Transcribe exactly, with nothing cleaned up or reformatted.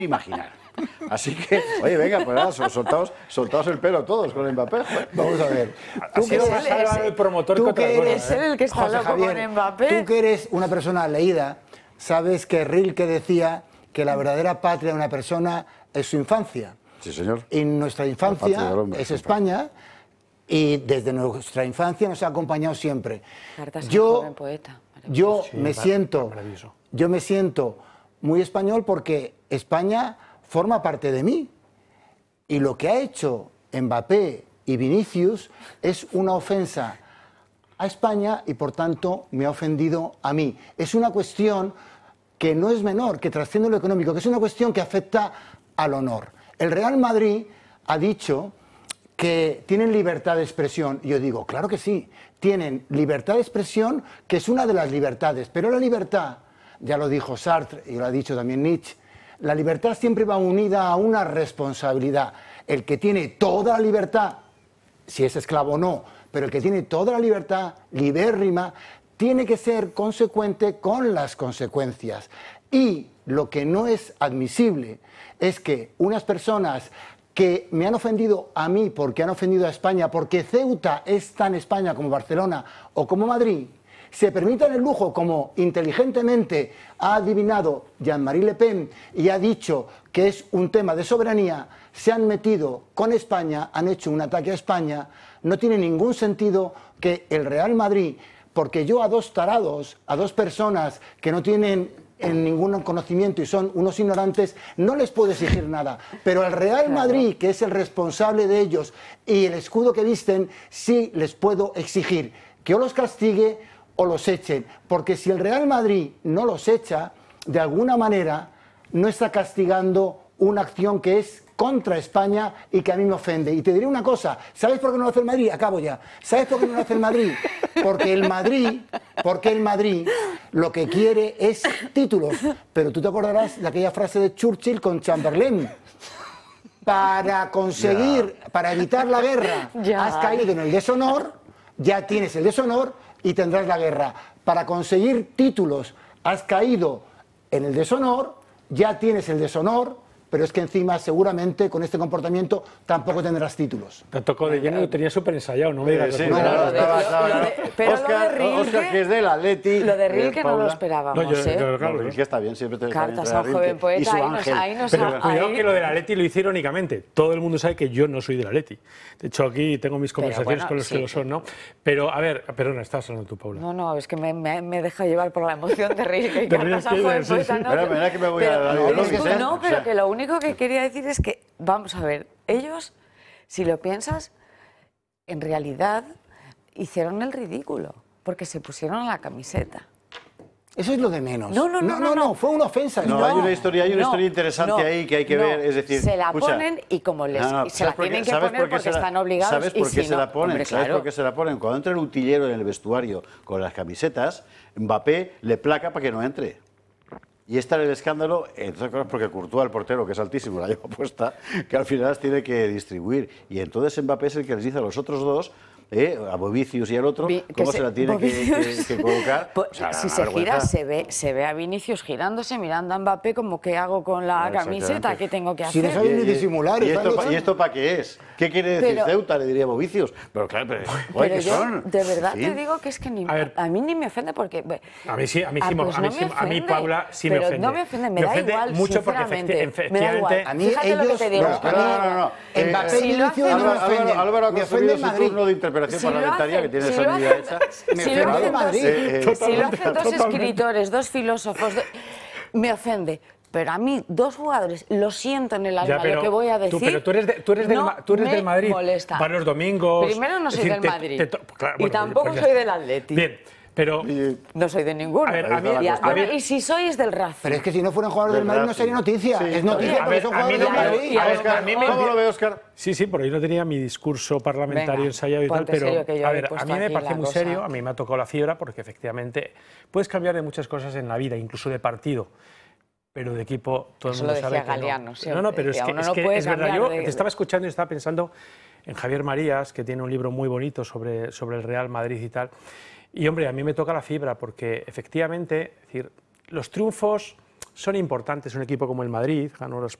imaginar. Así que, oye, venga, pues nada, soltaos, soltaos el pelo todos con Mbappé. Vamos a ver. Tú que eres el promotor tú que otra que cosa, eres ¿eh? el que está José loco Javier, con Mbappé. tú que eres una persona leída, sabes que Rilke decía que la verdadera patria de una persona es su infancia. Sí, señor. Y nuestra La patria infancia del hombre, es sí, España y desde nuestra infancia nos ha acompañado siempre. Cartas a un Yo, joven poeta. yo Sí, me mar- siento, maravilloso. yo me siento muy español porque España forma parte de mí. Y lo que ha hecho Mbappé y Vinicius es una ofensa a España y por tanto me ha ofendido a mí. Es una cuestión que no es menor, que trasciende lo económico, que es una cuestión que afecta al honor. El Real Madrid ha dicho que tienen libertad de expresión. Y yo digo, claro que sí, tienen libertad de expresión, que es una de las libertades, pero la libertad, ya lo dijo Sartre y lo ha dicho también Nietzsche, la libertad siempre va unida a una responsabilidad. El que tiene toda la libertad, si es esclavo o no, pero el que tiene toda la libertad, libérrima, tiene que ser consecuente con las consecuencias. Y lo que no es admisible es que unas personas que me han ofendido a mí porque han ofendido a España, porque Ceuta es tan España como Barcelona o como Madrid, se permitan el lujo, como inteligentemente ha adivinado Jean-Marie Le Pen y ha dicho que es un tema de soberanía, se han metido con España, han hecho un ataque a España. No tiene ningún sentido que el Real Madrid, porque yo a dos tarados, a dos personas que no tienen en ningún conocimiento y son unos ignorantes, no les puedo exigir nada. Pero al Real Madrid, que es el responsable de ellos y el escudo que visten, sí les puedo exigir que o los castigue o los echen, porque si el Real Madrid no los echa, de alguna manera no está castigando una acción que es contra España y que a mí me ofende. Y te diré una cosa, ¿sabes por qué no lo hace el Madrid? Acabo ya. ¿Sabes por qué no lo hace el Madrid? Porque el Madrid, porque el Madrid lo que quiere es títulos. Pero tú te acordarás de aquella frase de Churchill con Chamberlain. Para conseguir, yeah. para evitar la guerra, yeah. has caído en el deshonor, ya tienes el deshonor y tendrás la guerra. Para conseguir títulos has caído en el deshonor, ya tienes el deshonor, pero es que encima seguramente con este comportamiento tampoco tendrás títulos. Te tocó de lleno, lo tenía súper ensayado, no me digas. Sí, que no, no, no, no, no, estaba, lo de, pero Oscar, lo de Rilke, Oscar, que es del Atleti. Lo de Rilke eh, no lo esperábamos, no, yo, ¿eh? yo, claro, no, Rilke está bien, siempre te Cartas está a bien un joven Rilke y poeta, su ahí nos, ángel. ahí nos Pero ha, cuidado ahí... que lo del Atleti lo hice irónicamente. Todo el mundo sabe que yo no soy del Atleti. De hecho, aquí tengo mis conversaciones bueno, con los sí. que lo son, ¿no? Pero, a ver, perdona, estás hablando tú, Paula. No, no, es que me, me, me deja llevar por la emoción de Rilke. De Cartas a un Rilke, joven sí, poeta, sí. no, Pero, mira que me voy pero, a la pero, no, que sea, no, o pero sea. que lo único que quería decir es que, vamos a ver, ellos, si lo piensas, en realidad hicieron el ridículo, porque se pusieron la camiseta. Eso es lo de menos. No, no, no, no, no, no. fue una ofensa. No, no. hay una historia, hay una no, historia interesante no, ahí que hay que no. ver, es decir, se la escucha, ponen y como les no, no, se la ¿sabes por qué- tienen que sabes poner por qué porque se la- están obligados. ¿Sabes y por qué si se no, la ponen? hombre, ¿Sabes claro. por qué se la ponen? Cuando entra el utillero en el vestuario con las camisetas, Mbappé le placa para que no entre. Y está en el escándalo, entonces, porque Courtois, el portero, que es altísimo, la lleva puesta, que al final las tiene que distribuir. Y entonces Mbappé es el que les dice a los otros dos, eh, a Bovicius y al otro, Vi- cómo se, se la tiene que, que, que colocar. Po- O sea, si una se vergüenza. gira, se ve, se ve a Vinicius girándose, mirando a Mbappé como ¿qué hago con la Claro, camiseta? exactamente. ¿Qué tengo que Si hacer? no sabe ni disimular. ¿Y están esto, pa- luchando. ¿Y esto para qué es? ¿Qué quiere decir Pero- Ceuta? Le diría Bovicius. Pero claro, pero, oye, Pero ¿qué yo, son? de verdad Sí. te digo que es que ni, A ver. a mí ni me ofende porque... bueno, A mí sí, a mí ah, sí, pues a mí no sí, me a mí ofende, Paula sí me pero ofende. no me ofende, me, Me da ofende igual, mucho porque sinceramente, efecti- me da igual. efectivamente- A mí Fíjate lo que ellos- te digo. no, No, no, no, no. Eh, Mbappé si y lo Vinicius hacen- no me Álvaro, ofenden. Álvaro, Álvaro ha Me consumido ofende su Madrid. turno de interpretación Si lo parlamentaria hacen- que tiene si esa lo medida hacen- hecha. Me si lo ofende hacen Madrid. dos- Eh, eh, si lo totalmente, hacen dos totalmente. escritores, dos filósofos, do- me ofende. Pero a mí, dos jugadores, lo siento en el alma, Ya, pero lo que voy a decir. Tú, pero tú eres, de- tú eres, del, no Ma- tú eres me del Madrid. molesta. Van los domingos. Primero no es soy decir, del te- Madrid. te to- claro, y bueno, tampoco pues ya soy está. del Atleti. Bien, pero. No soy de ninguno. A ver, a mí- y, a- a bueno, ver- y si soy es del Racing. Pero es que si no fueran jugadores del Del Madrid no Racing. sería noticia. Sí, es está noticia bien. porque A ver, son a mí jugadores no del me- Madrid. y a ver, Óscar, a mí me- ¿cómo lo ve, Óscar? Sí, sí, por ahí no tenía mi discurso parlamentario Venga, ensayado y tal, ponte pero serio, que yo a he ver, a puesto mí me aquí parece la muy cosa. serio, a mí me ha tocado la fibra porque efectivamente puedes cambiar de muchas cosas en la vida, incluso de partido. Pero de equipo todo el Eso mundo lo sabe decía que no. Galeano siempre, No, no, pero es decía, que, uno es, no que puede es verdad. cambiar Yo de- te estaba escuchando y estaba pensando en Javier Marías, que tiene un libro muy bonito sobre, sobre el Real Madrid y tal. Y, hombre, a mí me toca la fibra porque, efectivamente, es decir, los triunfos son importantes. Un equipo como el Madrid ganó los